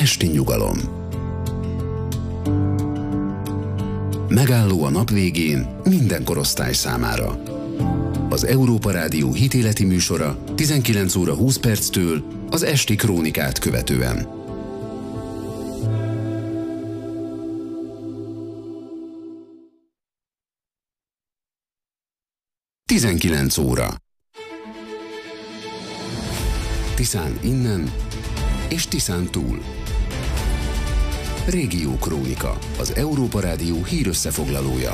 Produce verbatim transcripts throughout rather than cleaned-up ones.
esti nyugalom. Megálló a nap végén minden korosztály számára. Az Európa Rádió hitéleti műsora tizenkilenc óra húsz perctől az esti krónikát követően. tizenkilenc óra. Tiszán innen és Tiszán túl. Régió Krónika, az Európa Rádió hírösszefoglalója.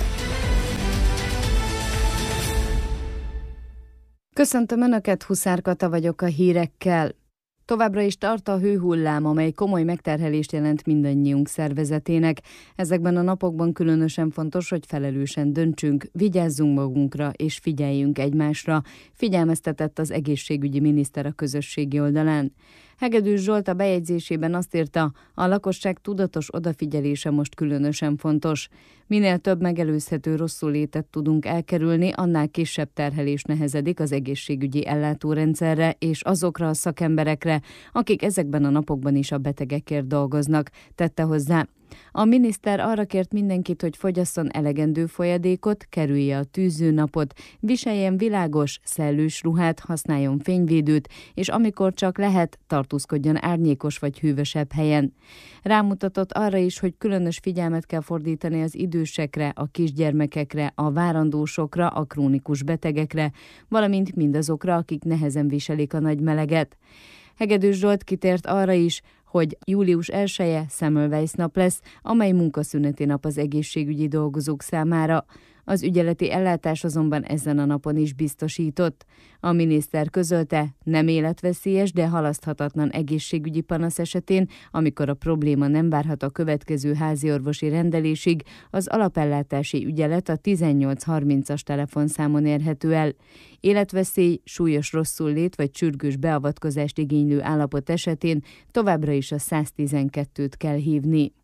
Köszöntöm Önöket, Huszár Kata vagyok a hírekkel. Továbbra is tart a hőhullám, amely komoly megterhelést jelent mindannyiunk szervezetének. Ezekben a napokban különösen fontos, hogy felelősen döntsünk, vigyázzunk magunkra és figyeljünk egymásra, figyelmeztetett az egészségügyi miniszter a közösségi oldalán. Hegedűs Zsolt a bejegyzésében azt írta, a lakosság tudatos odafigyelése most különösen fontos. Minél több megelőzhető rosszulétet tudunk elkerülni, annál kisebb terhelés nehezedik az egészségügyi ellátórendszerre és azokra a szakemberekre, akik ezekben a napokban is a betegekért dolgoznak, tette hozzá. A miniszter arra kért mindenkit, hogy fogyasszon elegendő folyadékot, kerülje a tűzőnapot, viseljen világos, szellős ruhát, használjon fényvédőt, és amikor csak lehet, tartózkodjon árnyékos vagy hűvösebb helyen. Rámutatott arra is, hogy különös figyelmet kell fordítani az idősekre, a kisgyermekekre, a várandósokra, a krónikus betegekre, valamint mindazokra, akik nehezen viselik a nagy meleget. Hegedűs Zsolt kitért arra is, hogy július elseje Semmelweis nap lesz, amely munkaszüneti nap az egészségügyi dolgozók számára. Az ügyeleti ellátás azonban ezen a napon is biztosított. A miniszter közölte, nem életveszélyes, de halaszthatatlan egészségügyi panasz esetén, amikor a probléma nem várhat a következő háziorvosi rendelésig, az alapellátási ügyelet a tizennyolc harmincas telefonszámon érhető el. Életveszély, súlyos rosszullét vagy sürgős beavatkozást igénylő állapot esetén továbbra is a száztizenkettőt kell hívni.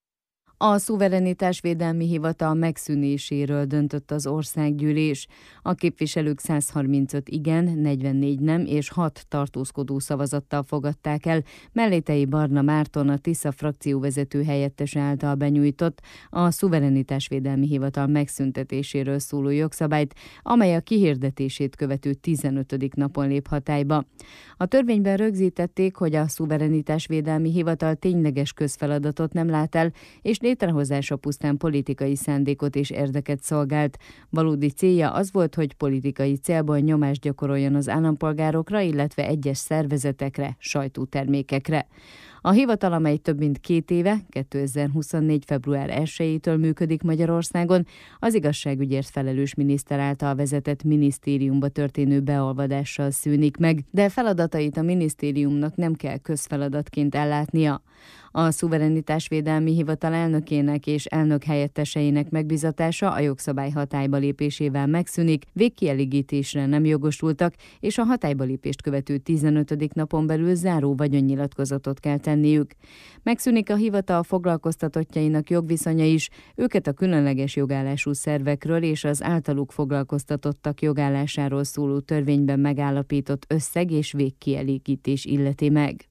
A szuverenitásvédelmi hivatal megszűnéséről döntött az országgyűlés. A képviselők száz harmincöt igen, negyvennégy nem és hat tartózkodó szavazattal fogadták el, Mellétei Barna Márton, a Tisza frakcióvezető helyettese által benyújtott a szuverenitásvédelmi hivatal megszüntetéséről szóló jogszabályt, amely a kihirdetését követő tizenötödik napon lép hatályba. A törvényben rögzítették, hogy a szuverenitásvédelmi hivatal tényleges közfeladatot nem lát el, és létrehozása pusztán politikai szándékot és érdeket szolgált. Valódi célja az volt, hogy politikai célból nyomást gyakoroljon az állampolgárokra, illetve egyes szervezetekre, sajtótermékekre. A hivatal, amely több mint két éve, kétezer-huszonnégy. február elsejétől működik Magyarországon, az igazságügyért felelős miniszter által vezetett minisztériumba történő beolvadással szűnik meg, de feladatait a minisztériumnak nem kell közfeladatként ellátnia. A szuverenitásvédelmi hivatal elnökének és elnök helyetteseinek megbizatása a jogszabály hatályba lépésével megszűnik, végkielégítésre nem jogosultak, és a hatályba lépést követő tizenötödik napon belül záró vagyonnyilatkozatot kell tenniük. Megszűnik a hivatal foglalkoztatottjainak jogviszonya is, őket a különleges jogállású szervekről és az általuk foglalkoztatottak jogállásáról szóló törvényben megállapított összeg és végkielégítés illeti meg.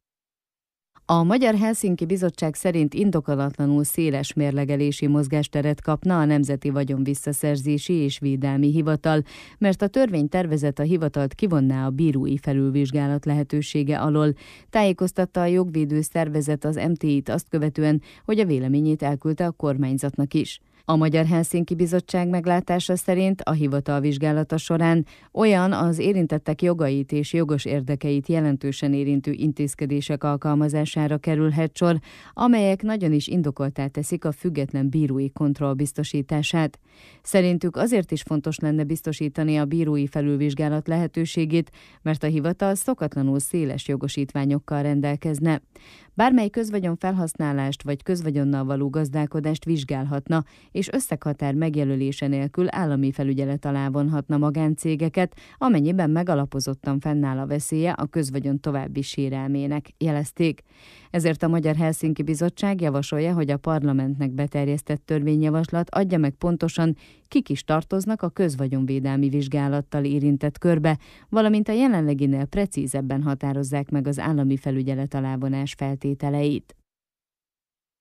A Magyar Helsinki Bizottság szerint indokolatlanul széles mérlegelési mozgásteret kapna a Nemzeti Vagyonvisszaszerzési és Védelmi Hivatal, mert a törvénytervezet a hivatalt kivonná a bírói felülvizsgálat lehetősége alól. Tájékoztatta a jogvédő szervezet az em té i-t azt követően, hogy a véleményét elküldte a kormányzatnak is. A Magyar Helsinki Bizottság meglátása szerint a hivatal vizsgálata során olyan az érintettek jogait és jogos érdekeit jelentősen érintő intézkedések alkalmazására kerülhet sor, amelyek nagyon is indokolttá teszik a független bírói kontroll biztosítását. Szerintük azért is fontos lenne biztosítani a bírói felülvizsgálat lehetőségét, mert a hivatal szokatlanul széles jogosítványokkal rendelkezne. Bármely közvagyon felhasználást vagy közvagyonnal való gazdálkodást vizsgálhatna, és összeghatár megjelölése nélkül állami felügyelet alá vonhatna magáncégeket, amennyiben megalapozottan fennáll a veszélye a közvagyon további sérelmének, jelezték. Ezért a Magyar Helsinki Bizottság javasolja, hogy a parlamentnek beterjesztett törvényjavaslat adja meg pontosan, kik is tartoznak a közvagyonvédelmi vizsgálattal érintett körbe, valamint a jelenleginél precízebben határozzák meg az állami felügyelet alá vonás feltételeit.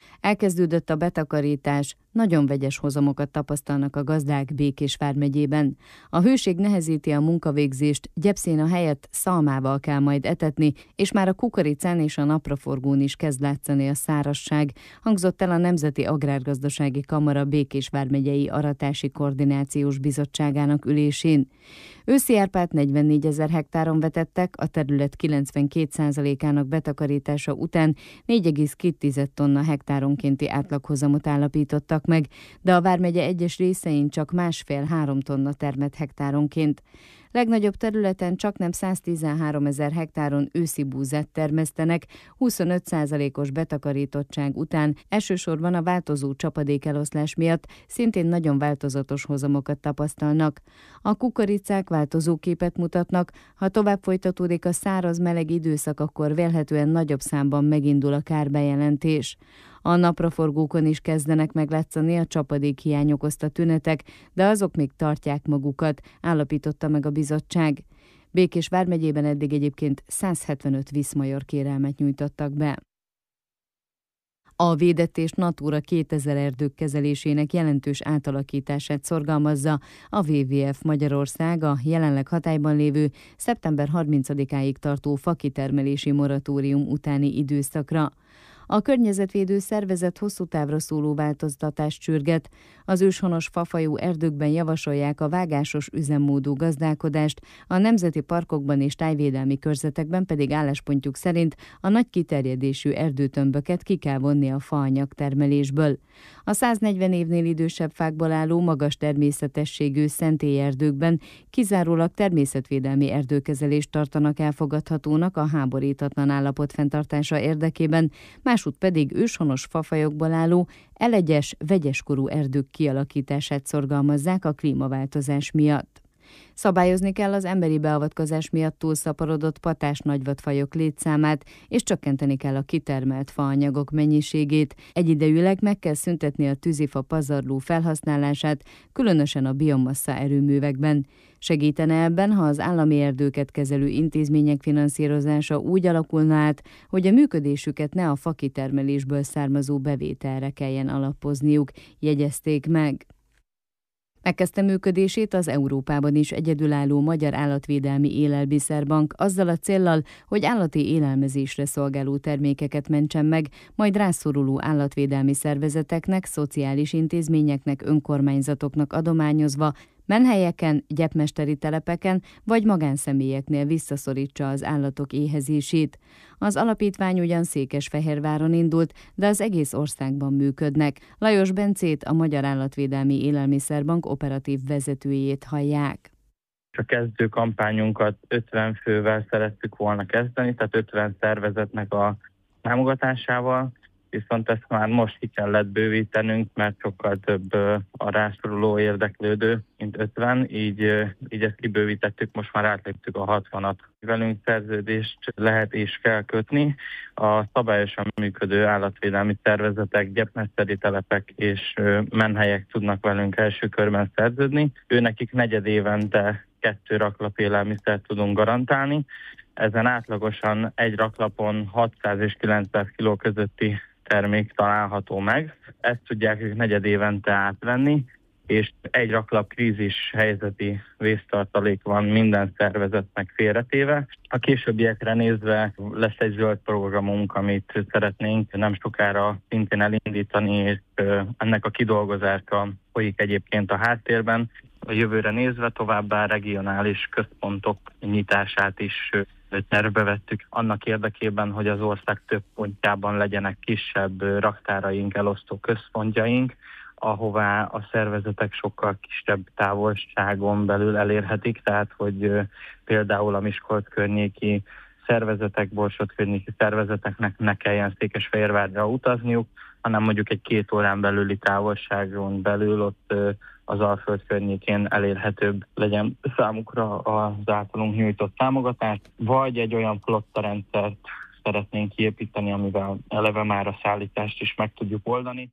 Elkezdődött a betakarítás, nagyon vegyes hozamokat tapasztalnak a gazdák Békés vármegyében. A hőség nehezíti a munkavégzést, gyepszéna helyett szalmával kell majd etetni, és már a kukoricán és a napraforgón is kezd látszani a szárazság, hangzott el a Nemzeti Agrárgazdasági Kamara Békés vármegyei aratási koordinációs bizottságának ülésén. Őszi árpát negyvennégyezer hektáron vetettek, a terület kilencvenkét százalékának betakarítása után négy egész két tonna hektáronkénti átlaghozamot állapítottak meg, de a vármegye egyes részein csak másfél-három tonna termett hektáronként. Legnagyobb területen csaknem száztizenháromezer hektáron őszi búzát termesztenek, huszonöt százalékos betakarítottság után, elsősorban a változó csapadékeloszlás miatt szintén nagyon változatos hozamokat tapasztalnak. A kukoricák változó képet mutatnak, ha tovább folytatódik a száraz-meleg időszak, akkor vélhetően nagyobb számban megindul a kárbejelentés. A napraforgókon is kezdenek meglátszani a csapadékhiány okozta tünetek, de azok még tartják magukat, állapította meg a bizottság. Békés vármegyében eddig egyébként százhetvenöt viszmajor kérelmet nyújtottak be. A védett és Natura kétezer erdők kezelésének jelentős átalakítását szorgalmazza a dupla vé vé ef Magyarország a jelenleg hatályban lévő szeptember harmincadikáig tartó fakitermelési moratórium utáni időszakra. A környezetvédő szervezet hosszú távra szóló változtatást sürget. Az őshonos fafajú erdőkben javasolják a vágásos üzemmódú gazdálkodást, a nemzeti parkokban és tájvédelmi körzetekben pedig álláspontjuk szerint a nagy kiterjedésű erdőtömböket ki kell vonni a faanyag termelésből. A száznegyven évnél idősebb fákból álló magas természetességű szentélyerdőkben kizárólag természetvédelmi erdőkezelést tartanak elfogadhatónak a háborítatlan állapot fenntartása érdekében, másút pedig őshonos fafajokból álló, elegyes, vegyeskorú erdők kialakítását szorgalmazzák a klímaváltozás miatt. Szabályozni kell az emberi beavatkozás miatt túlszaporodott patás nagyvadfajok létszámát, és csökkenteni kell a kitermelt faanyagok mennyiségét. Egyidejűleg meg kell szüntetni a tűzifa pazarló felhasználását, különösen a biomassa erőművekben. Segítene ebben, ha az állami erdőket kezelő intézmények finanszírozása úgy alakulna át, hogy a működésüket ne a fakitermelésből származó bevételre kelljen alapozniuk, jegyezték meg. Megkezdte működését az Európában is egyedülálló Magyar Állatvédelmi Élelmiszerbank azzal a céllal, hogy állati élelmezésre szolgáló termékeket mentsen meg, majd rászoruló állatvédelmi szervezeteknek, szociális intézményeknek, önkormányzatoknak adományozva, menhelyeken, gyepmesteri telepeken vagy magánszemélyeknél visszaszorítsa az állatok éhezését. Az alapítvány ugyan Székesfehérváron indult, de az egész országban működnek. Lajos Bencét, a Magyar Állatvédelmi Élelmiszerbank operatív vezetőjét hallják. A kezdő kampányunkat ötven fővel szerettük volna kezdeni, tehát ötven szervezetnek a támogatásával, viszont ezt már most ki kellett bővítenünk, mert sokkal több a rászoruló érdeklődő, mint ötven, így, így ezt kibővítettük, most már átléptük a hatvanat. Velünk szerződést lehet és kell kötni. A szabályosan működő állatvédelmi szervezetek, gyepmesteri telepek és menhelyek tudnak velünk első körben szerződni. Őnekik negyed évente kettő raklap élelmiszert tudunk garantálni. Ezen átlagosan egy raklapon hatszáz és kilencszáz kiló közötti termék található meg. Ezt tudják ők negyed évente átvenni, és egy raklap krízis helyzeti vésztartalék van minden szervezetnek félretéve. A későbbiekre nézve lesz egy zöld programunk, amit szeretnénk nem sokára szintén elindítani, és ennek a kidolgozása folyik egyébként a háttérben. A jövőre nézve továbbá regionális központok nyitását is tervbe vettük annak érdekében, hogy az ország több pontjában legyenek kisebb raktáraink, elosztó központjaink, ahová a szervezetek sokkal kisebb távolságon belül elérhetik, tehát hogy például a Miskolc környéki szervezetek, Borsod környéki szervezeteknek ne kelljen Székesfehérvárra utazniuk, hanem mondjuk egy két órán belüli távolságon belül ott az Alföld környékén elérhetőbb legyen számukra az általunk nyújtott támogatás, vagy egy olyan flottarendszert szeretnénk kiépíteni, amivel eleve már a szállítást is meg tudjuk oldani.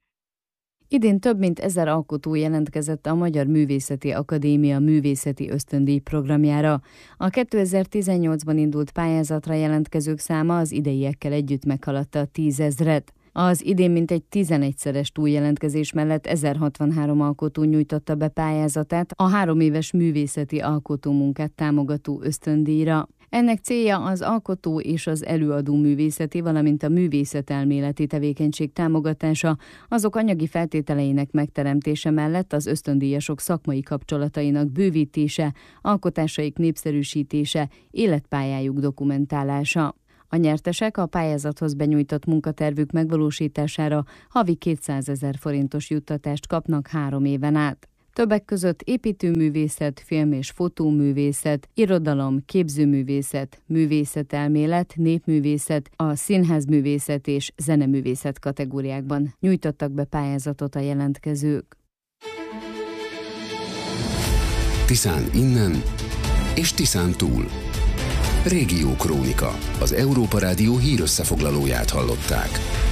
Idén több mint ezer alkotó jelentkezett a Magyar Művészeti Akadémia művészeti ösztöndíj programjára. A kétezer-tizennyolcban indult pályázatra jelentkezők száma az ideiekkel együtt meghaladta a tízezret. Az idén mintegy tizenegyszeres túljelentkezés mellett ezerhatvanhárom alkotó nyújtotta be pályázatát a három éves művészeti alkotómunkát támogató ösztöndíjra. Ennek célja az alkotó és az előadó művészeti, valamint a művészetelméleti tevékenység támogatása, azok anyagi feltételeinek megteremtése mellett az ösztöndíjasok szakmai kapcsolatainak bővítése, alkotásaik népszerűsítése, életpályájuk dokumentálása. A nyertesek a pályázathoz benyújtott munkatervük megvalósítására havi kétszázezer forintos juttatást kapnak három éven át. Többek között építőművészet, film- és fotóművészet, irodalom, képzőművészet, művészetelmélet, népművészet, a színházművészet és zeneművészet kategóriákban nyújtottak be pályázatot a jelentkezők. Tiszán innen és Tiszán túl. Régió Krónika, az Európa Rádió hírösszefoglalóját hallották.